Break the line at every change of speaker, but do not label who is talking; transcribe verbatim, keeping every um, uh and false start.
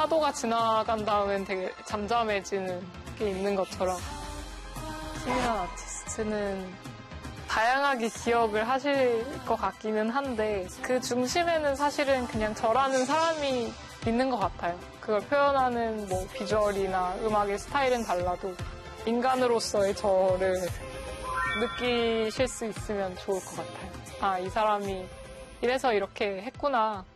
파도가 지나간 다음엔 되게 잠잠해지는 게 있는 것처럼 시민한 아티스트는 다양하게 기억을 하실 것 같기는 한데 그 중심에는 사실은 그냥 저라는 사람이 있는 것 같아요. 그걸 표현하는 뭐 비주얼이나 음악의 스타일은 달라도 인간으로서의 저를 느끼실 수 있으면 좋을 것 같아요. 아, 이 사람이 이래서 이렇게 했구나.